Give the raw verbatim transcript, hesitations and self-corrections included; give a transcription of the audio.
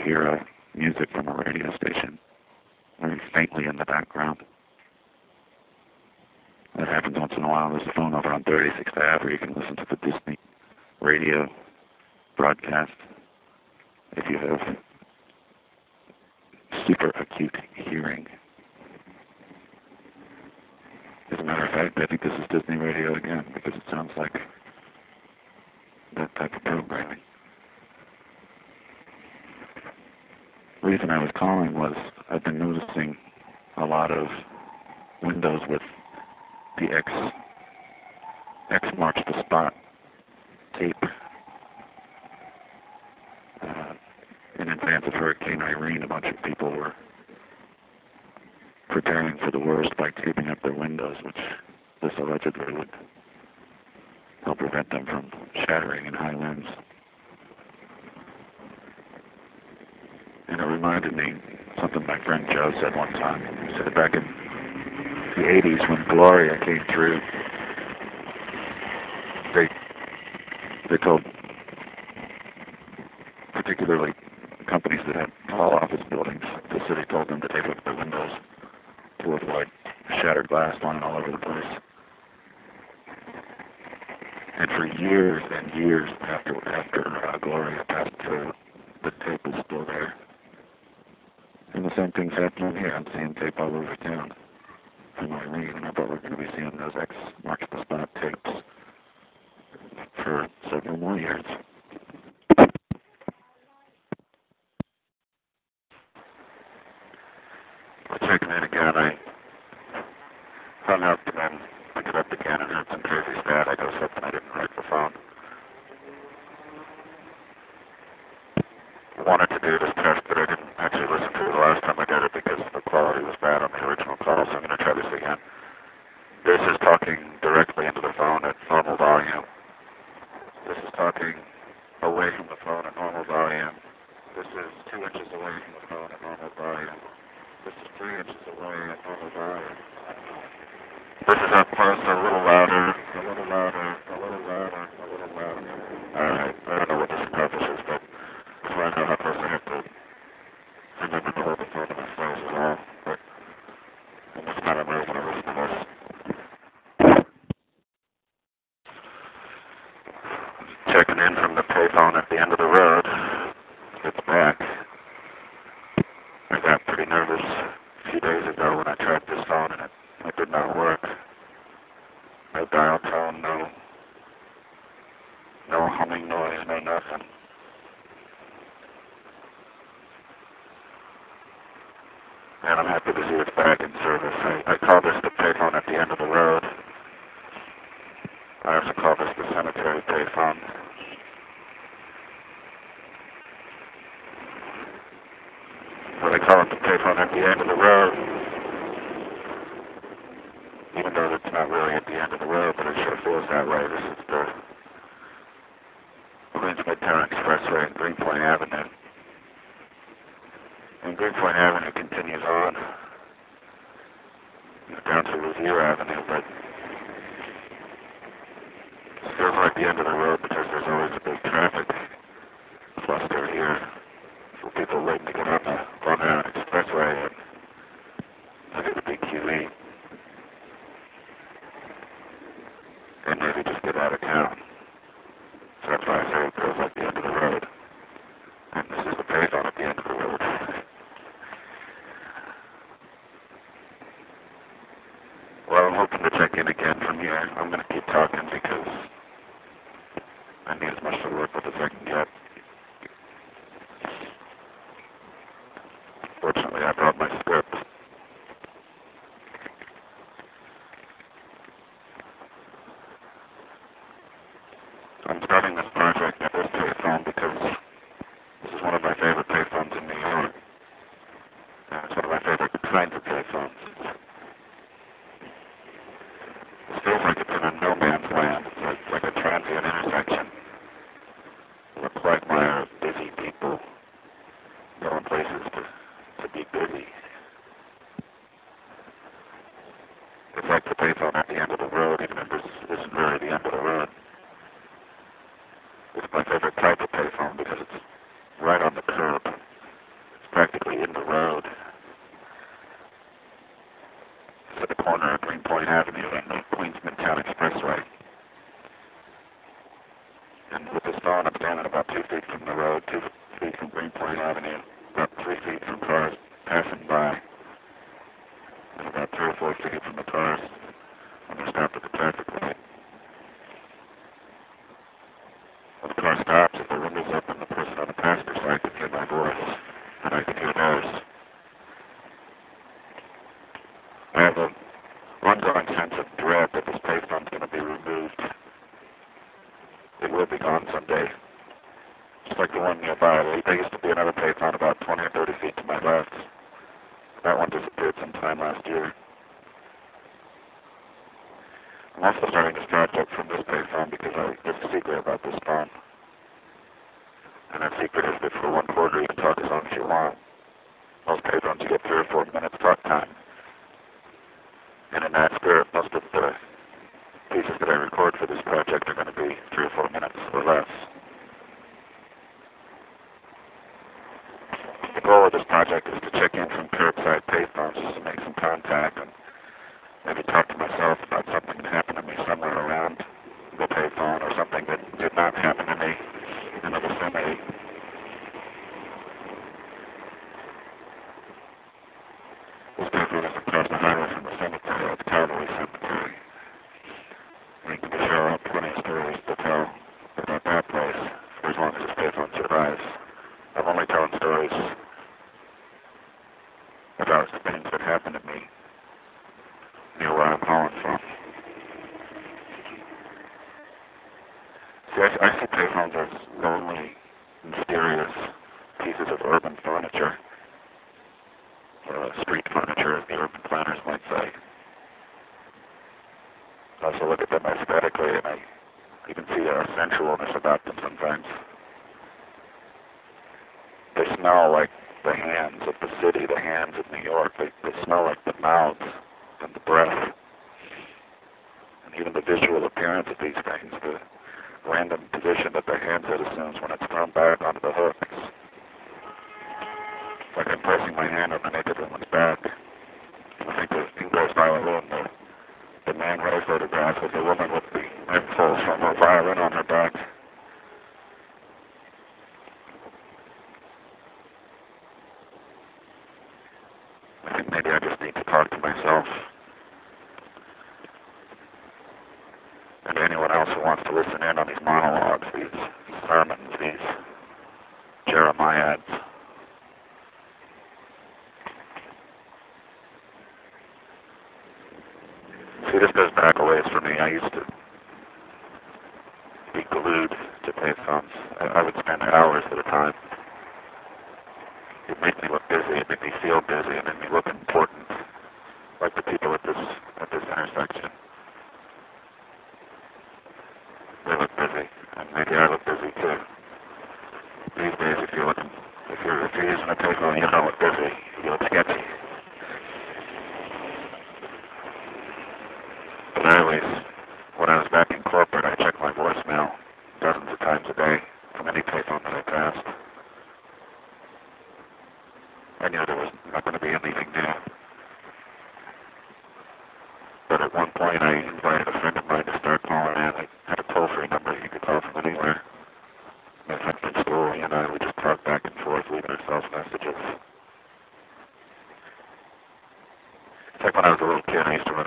hear uh, music from a radio station very faintly in the background. That happens once in a while. There's a phone over on thirty-sixth Avenue where you can listen to the Disney radio broadcast if you have super acute hearing. As a matter of fact, I think this is Disney radio again because it sounds like that type of programming. The reason I was calling was I've been noticing a lot of windows with the X, X marks the spot tape uh, in advance of Hurricane Irene. A bunch of people were preparing for the worst by taping up their windows, which this allegedly would help prevent them from shattering in high winds. And it reminded me something my friend Joe said one time. He said back in the eighties when Gloria came through, they they told particularly companies that had tall office buildings, the city told them to tape up their windows to avoid shattered glass flying all over the place. And for years and years after after uh, Gloria passed through, the tape is still there. And the same thing's happening here. I'm seeing tape all over town from Irene, and I bet we're going to be seeing those X marks the spot tapes for several more years. Checking in again. I hung up and then picked it up again and heard some crazy static or something. I didn't write the phone. I wanted to do this test, but I didn't actually listen to it the last time I did it because the quality was bad on the original call, so I'm going to try this again. This is talking directly into the phone at normal volume. This is talking away from the phone at normal volume. This is two inches away from the phone at normal volume. This is three inches away at normal volume. This is up close, a little louder, a little louder, a little louder, a little louder. Alright, I don't know what this accomplishes, but that's why I know how close I have to remember to hold the phone to my face as well. But in this matter, I'm really going to listen to this. Checking in from the payphone at the end of the road. It's back. I got pretty nervous a few days ago when I tried this phone and it, it did not work. No dial tone, no, no humming noise, no nothing. And I'm happy to see it's back in service. I, I call this the payphone at the end of the road. I also call this the cemetery payphone. But I call it the payphone at the end of the road, even though it's not really at the end of the road, but it sure feels that way. This is the Queens Midtown Expressway and Greenpoint Avenue. And Greenpoint Avenue continues on, you know, down to Revere Avenue, but it feels like the end of the road because there's always a big traffic cluster here for people waiting to get on the Long Island Expressway and look at the big Q E and maybe just get out of town. So that's why I say it feels like the end of the road. And this is the payphone at the end of the road. Well, I'm hoping to check in again from here. I'm going to keep talking because I need as much to work with as I can get. Fortunately, I brought my script. I'm starting this project at this payphone because this is one of my favorite payphones in New York. And it's one of my favorite kinds of payphones. It feels like it's in a no man's land. It's like, it's like a transient intersection. A quagmire of busy people going places to, to be busy. It's like the payphone at the end of the road, even if this isn't really the end of the road. It's my favorite type of payphone because it's right on the curb. Avenue, about three feet from cars passing by, and about three or four feet from the cars when they're stopped at the traffic light. When the car stops, if the window's open, the person on the passenger side can hear my voice, and I can hear theirs. I have an ongoing sense of dread that this payphone's going to be removed. It will be gone someday. Just like the one nearby. There used to be another payphone about twenty or thirty feet to my left. That one disappeared sometime last year. I'm also starting this project from this payphone because I, there's a secret about this phone. And that secret is that for one quarter you can talk as long as you want. Most payphones you get three or four minutes talk time. And in that spirit, most of the pieces that I record for this project are going to be three or four minutes or less. The goal of this project is to check in from curbside payphones just to make some contact and maybe talk to myself about something that happened to me somewhere around the payphone or something that did not happen to me in the vicinity. This payphone is across the highway from the cemetery, it's Calvary Cemetery. And you can be sure I'll have plenty of stories to tell about that place for as long as this payphone survives. I'm only telling stories about things that happened to me near where I'm calling from. See, I, I see payphones as lonely, mysterious pieces of urban furniture, or uh, street furniture, as the urban planners might say. I also look at them aesthetically, and I even see a sensualness about them sometimes. They smell like the hands of the city, the hands of New York. They, they smell like the mouths and the breath. And even the visual appearance of these things, the random position that the handset assumes when it's thrown back onto the hooks. It's like I'm pressing my hand on the naked woman's back. I think the English violin, the, the Man Ray photograph of the woman with the impulse from her violin on her back. I think maybe I just need to talk to myself. And anyone else who wants to listen in on these monologues, these sermons, these Jeremiads. See, this goes back a ways for me. I used to be glued to payphones. I, I would spend hours at a time. It made me look busy, it made me feel busy, it made me look important, like the people at this at this intersection. They look busy, and maybe I look busy too. These days, if you're looking, if you're if you're using a payphone, you don't look busy. You look sketchy. But anyways, when I was back in corporate, I checked my voicemail dozens of times a day from any payphone that I passed. I knew there was not going to be anything new. But at one point, I invited a friend of mine to start calling in. I had a toll-free number you could call from anywhere. My friend from school, he and I, we just talked back and forth, leaving ourselves messages. It's like when I was a little kid, I used to run